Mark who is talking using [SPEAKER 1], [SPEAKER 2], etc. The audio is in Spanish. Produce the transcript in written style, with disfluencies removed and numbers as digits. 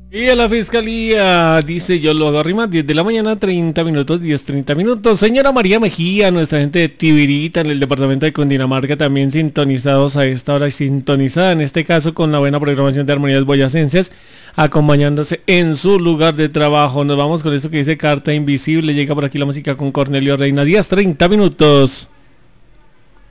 [SPEAKER 1] Y a la fiscalía dice: yo lo hago arriba, 10 de la mañana, 30 minutos, 10:30. Señora María Mejía, nuestra gente de Tibirita en el departamento de Cundinamarca, también sintonizados a esta hora y sintonizada en este caso con la buena programación de Armonías Boyacenses, acompañándose en su lugar de trabajo. Nos vamos con esto que dice Carta Invisible. Llega por aquí la música con Cornelio Reina, 10:30.